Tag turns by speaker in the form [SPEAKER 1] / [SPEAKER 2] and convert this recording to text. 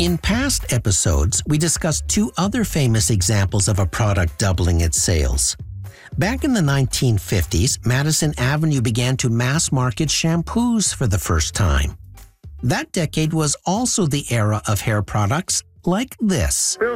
[SPEAKER 1] In past episodes, we discussed two other famous examples of a product doubling its sales. Back in the 1950s, Madison Avenue began to mass-market shampoos for the first time. That decade was also the era of hair products like this.